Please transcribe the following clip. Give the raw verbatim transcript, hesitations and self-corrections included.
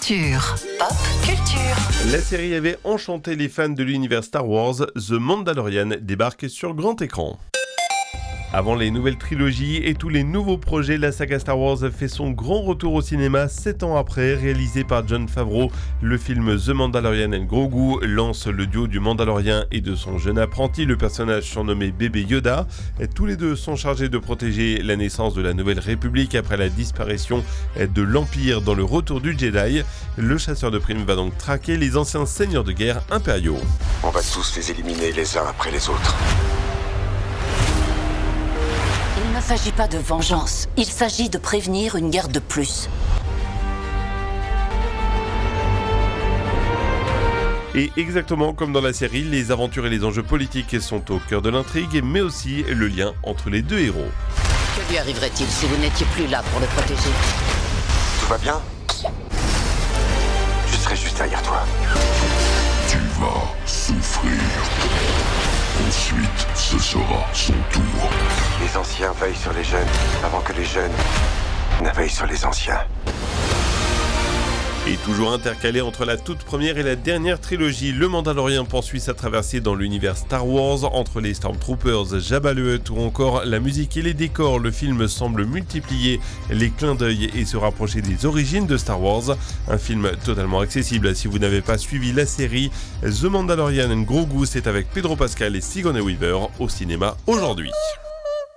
culture. Pop culture. La série avait enchanté les fans de l'univers Star Wars. The Mandalorian débarque sur grand écran. Avant les nouvelles trilogies et tous les nouveaux projets, la saga Star Wars fait son grand retour au cinéma sept ans après. Réalisé par Jon Favreau, le film The Mandalorian and Grogu lance le duo du Mandalorien et de son jeune apprenti, le personnage surnommé Bébé Yoda. Tous les deux sont chargés de protéger la naissance de la Nouvelle République après la disparition de l'Empire dans le retour du Jedi. Le chasseur de primes va donc traquer les anciens seigneurs de guerre impériaux. On va tous les éliminer les uns après les autres. Il ne s'agit pas de vengeance, il s'agit de prévenir une guerre de plus. Et exactement comme dans la série, les aventures et les enjeux politiques sont au cœur de l'intrigue, mais aussi le lien entre les deux héros. Que lui arriverait-il si vous n'étiez plus là pour le protéger? Tout va bien? Je serai juste derrière toi. Tu vas souffrir. Ensuite, ce sera son tour. Les anciens veillent sur les jeunes avant que les jeunes ne veillent sur les anciens. Et toujours intercalé entre la toute première et la dernière trilogie, le Mandalorien poursuit sa traversée dans l'univers Star Wars entre les Stormtroopers, Jabba le Hutt ou encore la musique et les décors. Le film semble multiplier les clins d'œil et se rapprocher des origines de Star Wars. Un film totalement accessible si vous n'avez pas suivi la série. The Mandalorian and Grogu, c'est avec Pedro Pascal et Sigourney Weaver au cinéma aujourd'hui.